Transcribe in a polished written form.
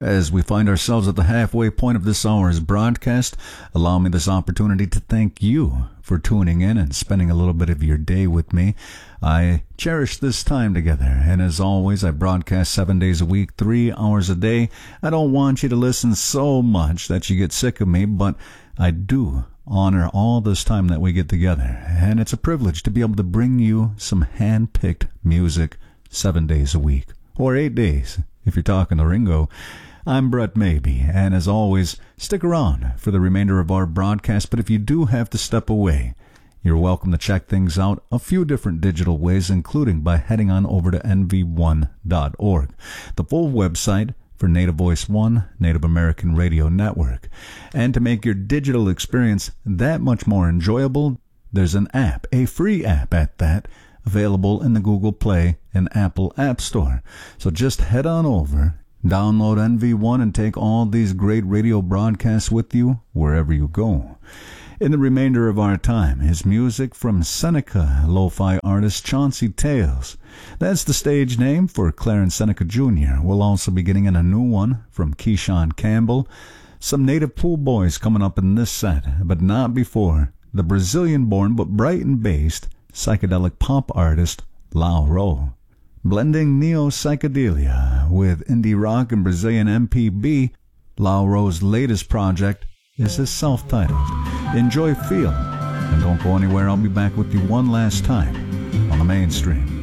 As we find ourselves at the halfway point of this hour's broadcast, allow me this opportunity to thank you for tuning in and spending a little bit of your day with me. I cherish this time together, and as always, I broadcast 7 days a week, 3 hours a day. I don't want you to listen so much that you get sick of me, but I do honor all this time that we get together, and it's a privilege to be able to bring you some hand-picked music 7 days a week, or 8 days, if you're talking to Ringo. I'm Brett Maybe, and as always, stick around for the remainder of our broadcast, but if you do have to step away, you're welcome to check things out a few different digital ways, including by heading on over to nv1.org, the full website for Native Voice One, Native American Radio Network. And to make your digital experience that much more enjoyable, there's an app, a free app at that, available in the Google Play and Apple App Store. So just head on over, download NV1, and take all these great radio broadcasts with you wherever you go. In the remainder of our time is music from Seneca lo-fi artist Chauncey Tales. That's the stage name for Clarence Seneca Jr. We'll also be getting in a new one from Keyshawn Campbell. Some Native Pool Boys coming up in this set, but not before the Brazilian-born but Brighton-based psychedelic pop artist Lauro. Blending neo-psychedelia with indie rock and Brazilian MPB, Lauro's latest project is his self-titled Enjoy Feel. And don't go anywhere, I'll be back with you one last time on the Mainstream.